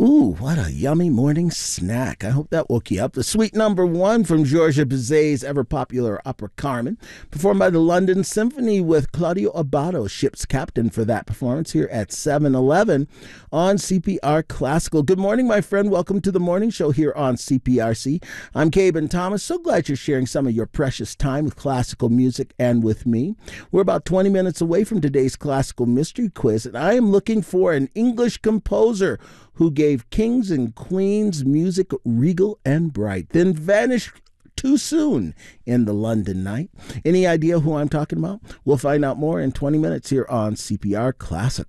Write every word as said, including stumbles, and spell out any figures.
Ooh, what a yummy morning snack. I hope that woke you up. The Suite Number One from Georges Bizet's ever-popular opera Carmen, performed by the London Symphony with Claudio Abbado, ship's captain for that performance here at seven eleven on C P R Classical. Good morning, my friend. Welcome to the morning show here on C P R C. I'm Caben Thomas. So glad you're sharing some of your precious time with classical music and with me. We're about twenty minutes away from today's classical mystery quiz, and I am looking for an English composer who gave kings and queens music regal and bright, then vanished too soon in the London night. Any idea who I'm talking about? We'll find out more in twenty minutes here on C P R Classic.